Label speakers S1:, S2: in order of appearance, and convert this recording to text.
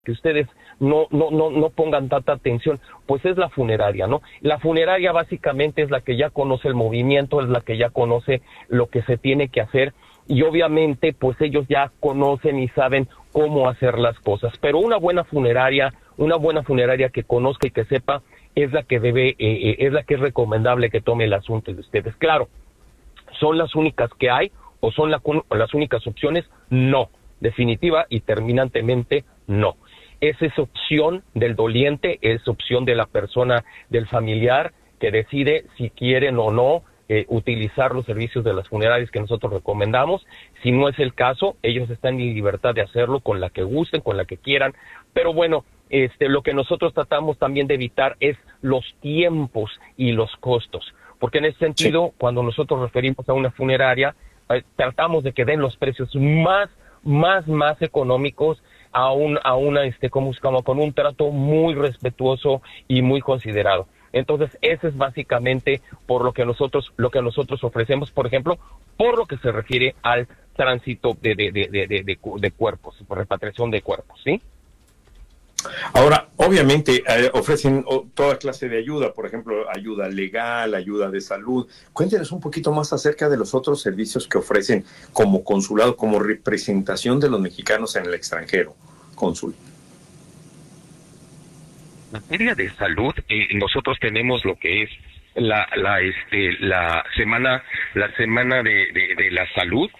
S1: que ustedes no pongan tanta atención, pues es la funeraria, ¿no? La funeraria básicamente es la que ya conoce el movimiento, es la que ya conoce lo que se tiene que hacer, y obviamente pues ellos ya conocen y saben cómo hacer las cosas, pero una buena funeraria que conozca y que sepa es la que es la que es recomendable que tome el asunto de ustedes. Claro, ¿son las únicas que hay o son las únicas opciones? No, definitiva y terminantemente no. Esa es opción del doliente, es opción de la persona, del familiar, que decide si quieren o no utilizar los servicios de las funerarias que nosotros recomendamos. Si no es el caso, ellos están en libertad de hacerlo con la que gusten, con la que quieran, pero bueno, lo que nosotros tratamos también de evitar es los tiempos y los costos, porque en ese sentido, sí, cuando nosotros referimos a una funeraria, tratamos de que den los precios más económicos con un trato muy respetuoso y muy considerado. Entonces, ese es básicamente por lo que nosotros ofrecemos, por ejemplo, por lo que se refiere al tránsito de cuerpos, por repatriación de cuerpos, ¿sí?
S2: Ahora, obviamente, ofrecen toda clase de ayuda, por ejemplo, ayuda legal, ayuda de salud. Cuéntenos un poquito más acerca de los otros servicios que ofrecen como consulado, como representación de los mexicanos en el extranjero, cónsul.
S1: En materia de salud, nosotros tenemos lo que es la semana de la salud,